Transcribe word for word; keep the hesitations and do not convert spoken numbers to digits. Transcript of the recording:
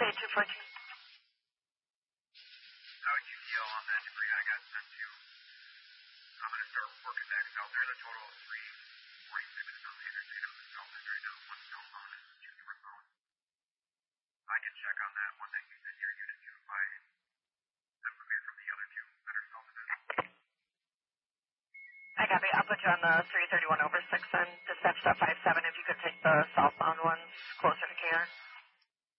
eight two four two. How would you feel on that debris I got sent to? I'm going to start working back south. There's a total of three forty-six on the interstate on the south end right now. One southbound and two northbound. I can check on that one that you sent your unit to if I separate from the other two that are south of it. I copy. I'll put you on the three thirty-one over six and dispatch that five seven if you could take the southbound ones closer to K R.